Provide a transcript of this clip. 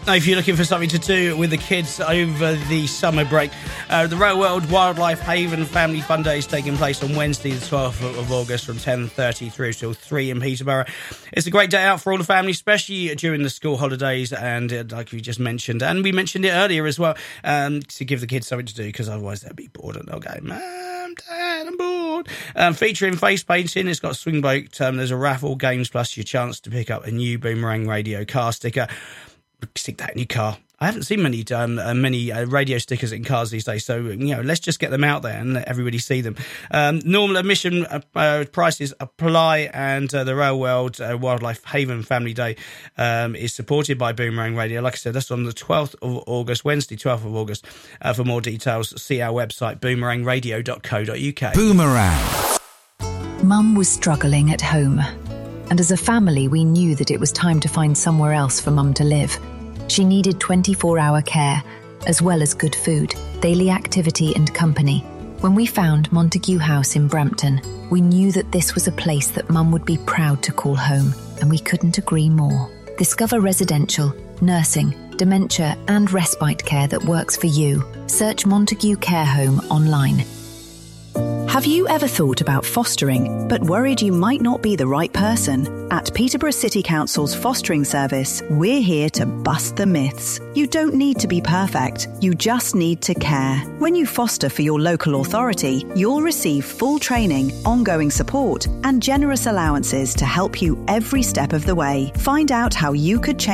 If you're looking for something to do with the kids over the summer break, the Real World Wildlife Haven Family Fun Day is taking place on Wednesday the 12th of August from 10:30 through till 3 in Peterborough. It's a great day out for all the family, especially during the school holidays, and like we just mentioned, and we mentioned it earlier as well, to give the kids something to do, because otherwise they'll be bored and they'll go, Mum, Dad, I'm bored. Featuring face painting, it's got a swing boat, there's a raffle, games, plus your chance to pick up a new Boomerang Radio car sticker. Stick that in your car. I haven't seen many radio stickers in cars these days, so let's just get them out there and let everybody see them. Normal admission prices apply, and the Real World Wildlife Haven Family Day is supported by Boomerang Radio. Like I said, that's on the 12th of August, Wednesday 12th of August. For more details, see our website, boomerangradio.co.uk. Boomerang. Mum was struggling at home, and as a family we knew that it was time to find somewhere else for Mum to live. She needed 24-hour care, as well as good food, daily activity and company. When we found Montague House in Brampton, we knew that this was a place that Mum would be proud to call home, and we couldn't agree more. Discover residential, nursing, dementia and respite care that works for you. Search Montague Care Home online. Have you ever thought about fostering, but worried you might not be the right person? At Peterborough City Council's fostering service, we're here to bust the myths. You don't need to be perfect, you just need to care. When you foster for your local authority, you'll receive full training, ongoing support, and generous allowances to help you every step of the way. Find out how you could change